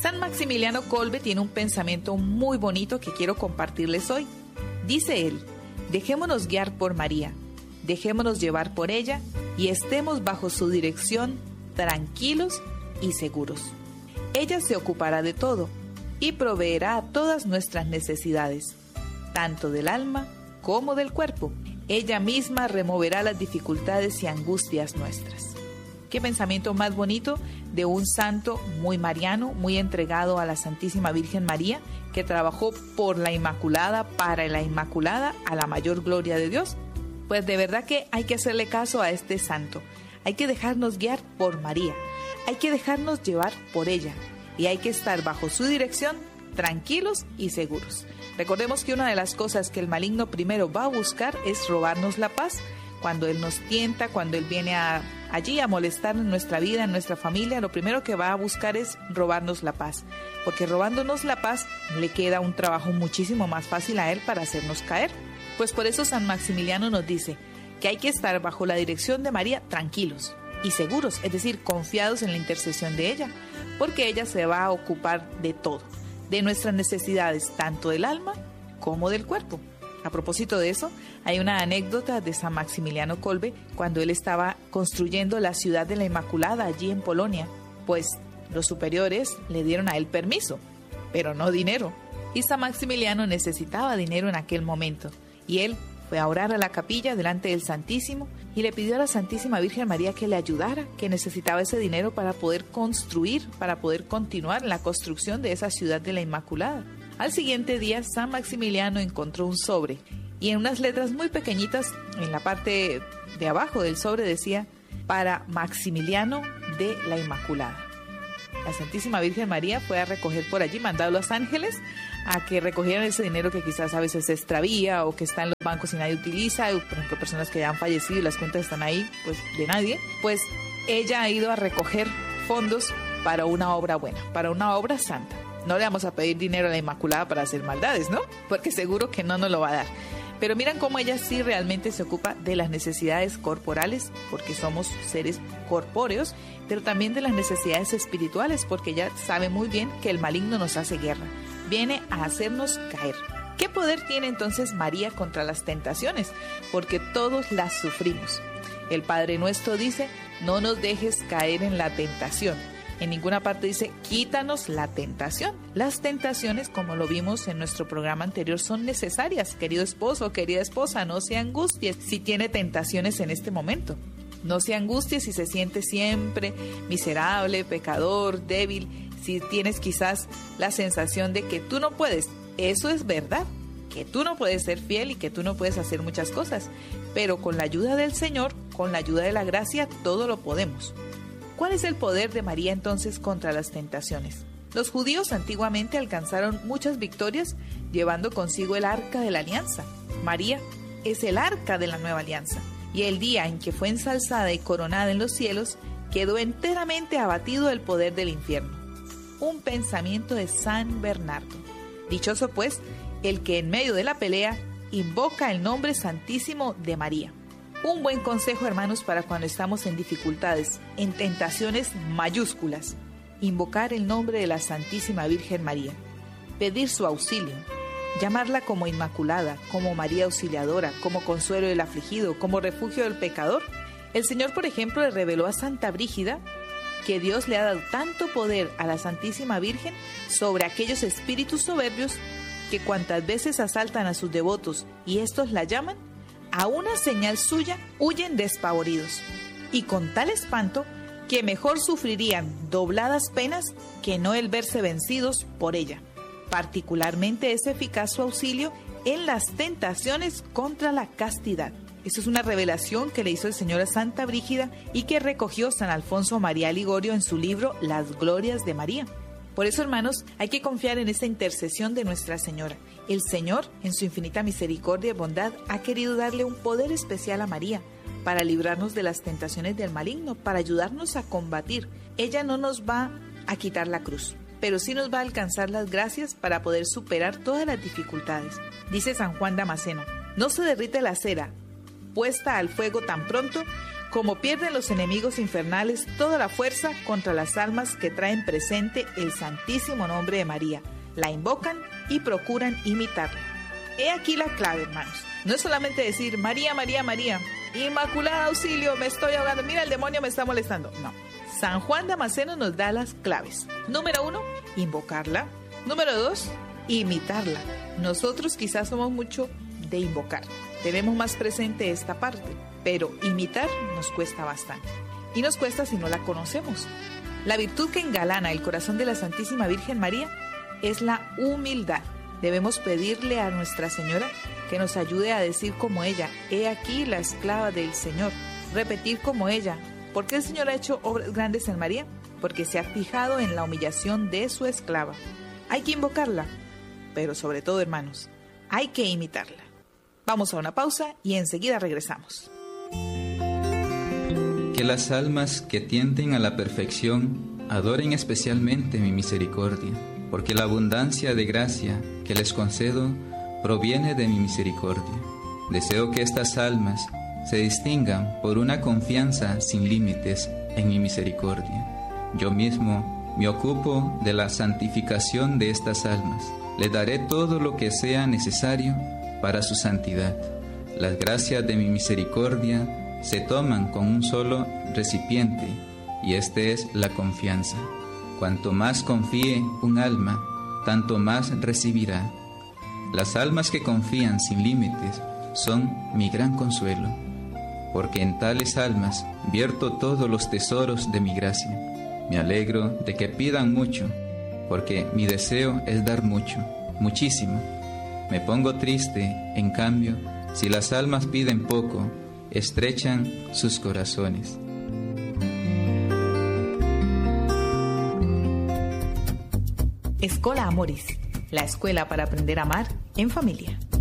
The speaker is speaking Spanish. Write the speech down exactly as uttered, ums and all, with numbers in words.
San Maximiliano Kolbe tiene un pensamiento muy bonito que quiero compartirles hoy. Dice él: dejémonos guiar por María, dejémonos llevar por ella y estemos bajo su dirección tranquilos y seguros. Ella se ocupará de todo y proveerá a todas nuestras necesidades, tanto del alma como del cuerpo. Ella misma removerá las dificultades y angustias nuestras. Qué pensamiento más bonito de un santo muy mariano, muy entregado a la Santísima Virgen María, que trabajó por la Inmaculada, para la Inmaculada, a la mayor gloria de Dios. Pues de verdad que hay que hacerle caso a este santo. Hay que dejarnos guiar por María. Hay que dejarnos llevar por ella. Y hay que estar bajo su dirección, tranquilos y seguros. Recordemos que una de las cosas que el maligno primero va a buscar es robarnos la paz. Cuando él nos tienta, cuando él viene a, allí a molestar en nuestra vida, en nuestra familia, lo primero que va a buscar es robarnos la paz. Porque robándonos la paz le queda un trabajo muchísimo más fácil a él para hacernos caer. Pues por eso San Maximiliano nos dice que hay que estar bajo la dirección de María tranquilos y seguros, es decir, confiados en la intercesión de ella, porque ella se va a ocupar de todo, de nuestras necesidades, tanto del alma como del cuerpo. A propósito de eso, hay una anécdota de San Maximiliano Kolbe cuando él estaba construyendo la ciudad de la Inmaculada allí en Polonia, pues los superiores le dieron a él permiso, pero no dinero. Y San Maximiliano necesitaba dinero en aquel momento, y él fue a orar a la capilla delante del Santísimo y le pidió a la Santísima Virgen María que le ayudara, que necesitaba ese dinero para poder construir, para poder continuar la construcción de esa ciudad de la Inmaculada. Al siguiente día, San Maximiliano encontró un sobre y en unas letras muy pequeñitas, en la parte de abajo del sobre decía: para Maximiliano de la Inmaculada. La Santísima Virgen María fue a recoger por allí, mandó a los ángeles a que recogieran ese dinero que quizás a veces se extravía o que está en los bancos y nadie utiliza, o por ejemplo personas que ya han fallecido y las cuentas están ahí pues de nadie. Pues ella ha ido a recoger fondos para una obra buena, para una obra santa. No le vamos a pedir dinero a la Inmaculada para hacer maldades, ¿no? Porque seguro que no nos lo va a dar. Pero miran cómo ella sí realmente se ocupa de las necesidades corporales, porque somos seres corpóreos, pero también de las necesidades espirituales, porque ella sabe muy bien que el maligno nos hace guerra, viene a hacernos caer. ¿Qué poder tiene entonces María contra las tentaciones? Porque todos las sufrimos. El Padre Nuestro dice: no nos dejes caer en la tentación. En ninguna parte dice: quítanos la tentación. Las tentaciones, como lo vimos en nuestro programa anterior, son necesarias. Querido esposo o querida esposa, no se angustie si tiene tentaciones en este momento. No se angustie si se siente siempre miserable, pecador, débil, si tienes quizás la sensación de que tú no puedes. Eso es verdad, que tú no puedes ser fiel y que tú no puedes hacer muchas cosas. Pero con la ayuda del Señor, con la ayuda de la gracia, todo lo podemos. ¿Cuál es el poder de María entonces contra las tentaciones? Los judíos antiguamente alcanzaron muchas victorias llevando consigo el arca de la alianza. María es el arca de la nueva alianza, y el día en que fue ensalzada y coronada en los cielos, quedó enteramente abatido el poder del infierno. Un pensamiento de San Bernardo. Dichoso pues el que en medio de la pelea invoca el nombre santísimo de María. Un buen consejo, hermanos, para cuando estamos en dificultades, en tentaciones mayúsculas: invocar el nombre de la Santísima Virgen María, pedir su auxilio, llamarla como Inmaculada, como María Auxiliadora, como consuelo del afligido, como refugio del pecador. El Señor, por ejemplo, le reveló a Santa Brígida que Dios le ha dado tanto poder a la Santísima Virgen sobre aquellos espíritus soberbios que cuantas veces asaltan a sus devotos y estos la llaman, a una señal suya huyen despavoridos, y con tal espanto que mejor sufrirían dobladas penas que no el verse vencidos por ella. Particularmente es eficaz su auxilio en las tentaciones contra la castidad. Eso es una revelación que le hizo el Señor a Santa Brígida y que recogió San Alfonso María Ligorio en su libro Las Glorias de María. Por eso, hermanos, hay que confiar en esta intercesión de Nuestra Señora. El Señor, en su infinita misericordia y bondad, ha querido darle un poder especial a María para librarnos de las tentaciones del maligno, para ayudarnos a combatir. Ella no nos va a quitar la cruz, pero sí nos va a alcanzar las gracias para poder superar todas las dificultades. Dice San Juan Damasceno: no se derrite la cera puesta al fuego tan pronto como pierden los enemigos infernales toda la fuerza contra las almas que traen presente el santísimo nombre de María, la invocan y procuran imitarla. He aquí la clave, hermanos. No es solamente decir María, María, María, Inmaculada Auxilio, me estoy ahogando, mira el demonio me está molestando. No. San Juan Damasceno nos da las claves. Número uno, invocarla. Número dos, imitarla. Nosotros quizás somos mucho de invocar. Tenemos más presente esta parte, pero imitar nos cuesta bastante. Y nos cuesta si no la conocemos. La virtud que engalana el corazón de la Santísima Virgen María es la humildad. Debemos pedirle a Nuestra Señora que nos ayude a decir como ella, he aquí la esclava del Señor. Repetir como ella. ¿Por qué el Señor ha hecho obras grandes en María? Porque se ha fijado en la humillación de su esclava. Hay que invocarla, pero sobre todo, hermanos, hay que imitarla. Vamos a una pausa y enseguida regresamos. Que las almas que tienden a la perfección adoren especialmente mi misericordia, porque la abundancia de gracia que les concedo proviene de mi misericordia. Deseo que estas almas se distingan por una confianza sin límites en mi misericordia. Yo mismo me ocupo de la santificación de estas almas. Les daré todo lo que sea necesario para su santidad. Las gracias de mi misericordia se toman con un solo recipiente, y este es la confianza. Cuanto más confíe un alma, tanto más recibirá. Las almas que confían sin límites son mi gran consuelo, porque en tales almas vierto todos los tesoros de mi gracia. Me alegro de que pidan mucho, porque mi deseo es dar mucho, muchísimo. Me pongo triste, en cambio, si las almas piden poco, estrechan sus corazones. Escola Amoris, la escuela para aprender a amar en familia.